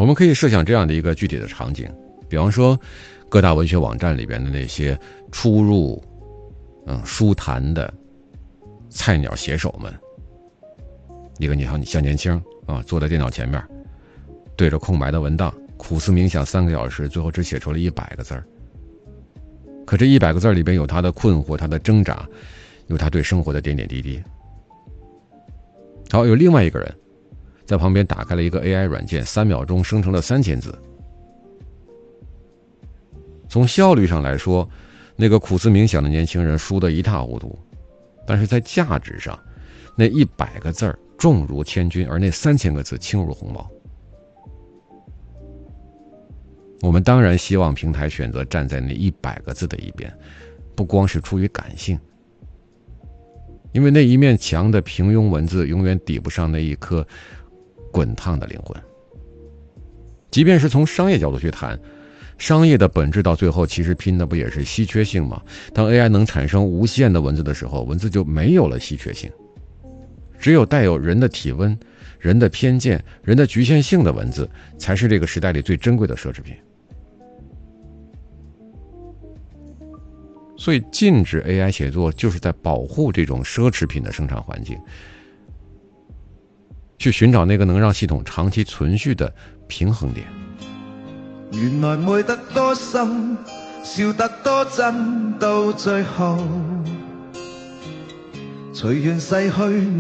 我们可以设想这样的一个具体的场景，比方说各大文学网站里边的那些初入书坛的菜鸟写手们，一个你小年轻坐在电脑前面，对着空白的文档苦思冥想3个小时，最后只写出了100个字儿。可这100个字里边有他的困惑，他的挣扎，有他对生活的点点滴滴。好，有另外一个人在旁边打开了一个 AI 软件，3秒钟生成了3000字。从效率上来说，那个苦思冥想的年轻人输得一塌糊涂，但是在价值上，那100个字重如千钧，而那3000个字轻如鸿毛。我们当然希望平台选择站在那100个字的一边，不光是出于感性，因为那一面墙的平庸文字永远抵不上那一颗滚烫的灵魂。即便是从商业角度去谈，商业的本质到最后其实拼的不也是稀缺性吗？当 AI 能产生无限的文字的时候，文字就没有了稀缺性，只有带有人的体温、人的偏见、人的局限性的文字，才是这个时代里最珍贵的奢侈品。所以禁止 AI 写作就是在保护这种奢侈品的生产环境，去寻找那个能让系统长期存续的平衡点。 原來愛得多深，笑得多真，到最後隨緣逝去。